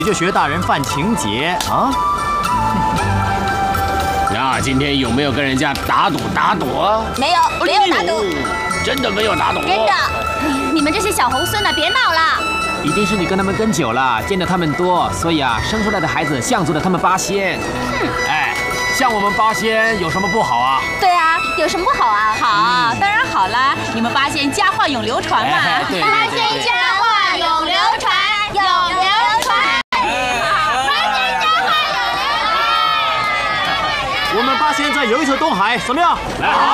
就学大人犯情节啊！ 那今天有没有跟人家打赌啊？ 没有打赌， 真的没有打赌。 真的。 你们这些小猴孙啊，别闹了！ 一定是你跟他们跟久了，见得他们多，所以啊，生出来的孩子像足了他们八仙。哎，像我们八仙有什么不好啊？ 对啊，有什么不好啊？ 好，当然好啦！你们八仙佳话永流传嘛。 对八仙佳话永流传，永流传。 我们八仙再游一次东海，怎么样？来。